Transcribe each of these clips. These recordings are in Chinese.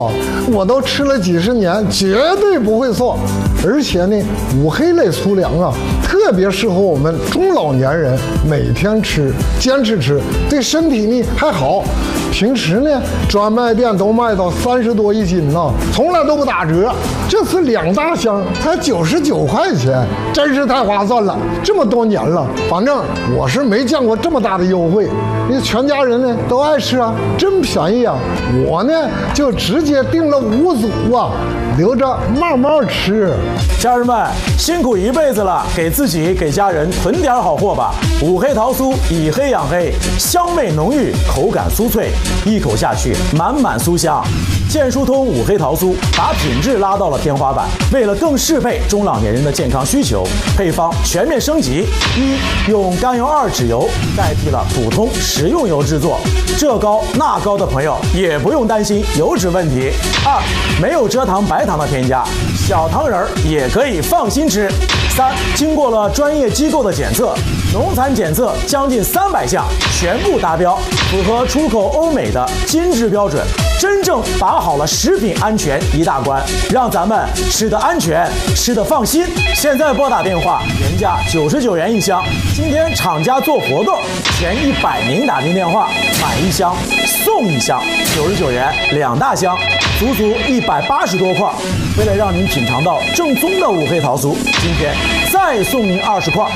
我都吃了几十年，绝对不会错。而且呢，五黑类粗粮啊，特别适合我们中老年人每天吃，坚持吃，对身体呢还好。平时呢，专卖店都卖到30多一斤呢，从来都不打折。这次2大箱才99块钱，真是太划算了。这么多年了，反正我是没见过这么大的优惠。因为全家人呢都爱吃啊，真便宜啊！我呢就直接订了5组啊，留着慢慢吃。 家人们辛苦一辈子了，给自己给家人囤点好货吧。五黑桃酥以黑养黑，香味浓郁，口感酥脆，一口下去满满酥香。健疏通五黑桃酥把品质拉到了天花板，为了更适配中老年人的健康需求，配方全面升级：一，用甘油2酯油代替了普通食用油制作，这高那高的朋友也不用担心油脂问题；二，没有蔗糖白糖的添加，小糖人也可以放心吃；三，经过了专业机构的检测，农残检测将近300项全部达标，符合出口欧美的金质标准，真正把好了食品安全一大关，让咱们吃得安全，吃得放心。现在拨打电话，原价99元一箱，今天厂家做活动，前100名打进电话买1箱送1箱，99元2大箱，足足180多块。为了让您品尝到正宗的五黑桃酥，今天再送您20块。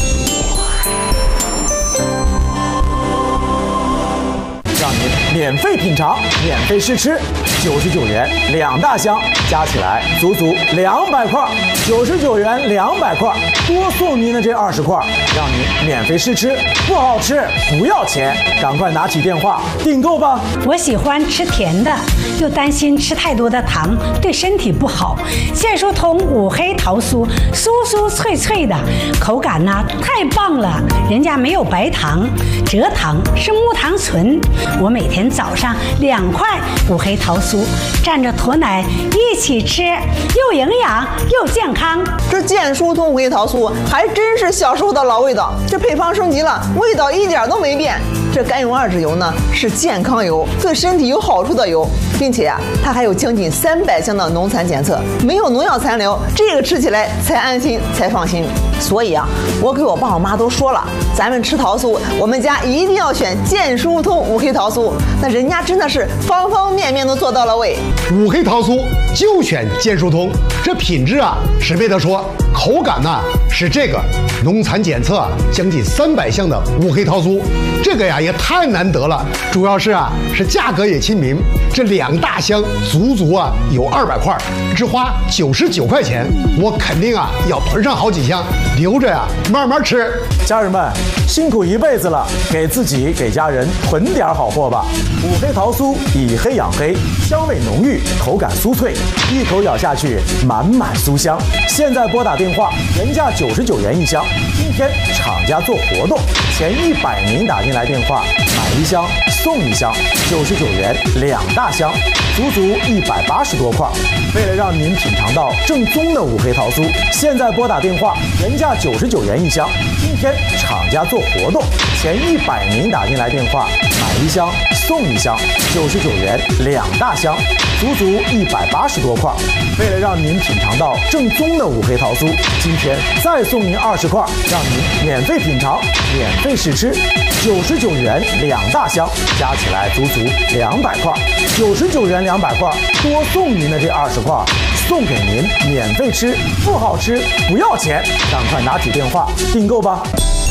让您免费品尝，免费试吃，99元2大箱，加起来足足200块，99元200块，多送您的这20块，让您免费试吃，不好吃不要钱，赶快拿起电话订购吧。 我喜欢吃甜的，又担心吃太多的糖对身体不好。健疏通五黑桃酥，酥酥脆脆的，口感呢太棒了，人家没有白糖，蔗糖是木糖醇。我每天早上2块五黑桃酥，蘸着驼奶一起吃，又营养又健康。 这健疏通五黑桃酥还真是小时候的老味道，这配方升级了，味道一点都没变。这甘油2酯油呢是健康油，对身体有好处的油，并且它还有将近300项的农残检测，没有农药残留，这个吃起来才安心才放心。所以我给我爸我妈都说了，咱们吃桃酥，我们家一定要选健疏通五黑桃酥，那人家真的是方方面面都做到了位。 五黑桃酥就选健疏通，这品质是没得说，口感是这个农残检测将近300项的五黑桃酥，这个也太难得了，主要是价格也亲民，这2大箱足足有200块，只花99块钱，我肯定要囤上好几箱，留着慢慢吃。 家人们辛苦一辈子了，给自己给家人囤点好货吧。五黑桃酥以黑养黑，香味浓郁，口感酥脆，一口咬下去满满酥香。现在拨打电话，原价99元一箱，今天厂家做活动，前100名打进来电话买1箱送1箱，99元2大箱，足足180多块。为了让您品尝到正宗的五黑桃酥，现在拨打电话，原价99元一箱，今天厂家做活动，前100名打进来电话买1箱送1箱，99元2大箱，足足180多块。为了让您品尝到正宗的五黑桃酥，今天再送您20块，让您免费品尝，免费试吃，99元2大箱，加起来足足200块，99元200块，多送您的这20块，送给您免费吃，不好吃不要钱，赶快拿起电话订购吧。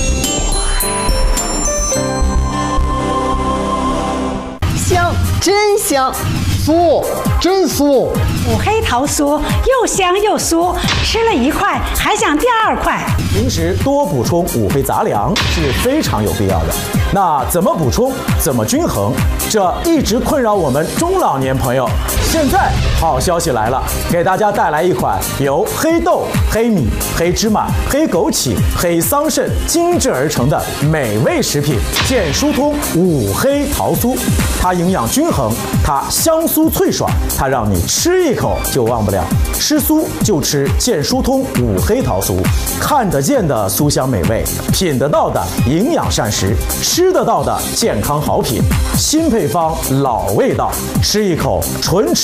香，真香， 酥，真酥。 五黑桃酥又香又酥，吃了1块还想第2块。 平时多补充五黑杂粮是非常有必要的。那怎么补充，怎么均衡，这一直困扰我们中老年朋友。现在好消息来了，给大家带来一款由黑豆、黑米、黑芝麻、黑枸杞、黑桑葚精制而成的美味食品——健疏通五黑桃酥。它营养均衡，它香酥脆爽，它让你吃一口就忘不了。吃酥就吃健疏通五黑桃酥，看得见的酥香美味，品得到的营养膳食，吃得到的健康好品，新配方老味道，吃一口纯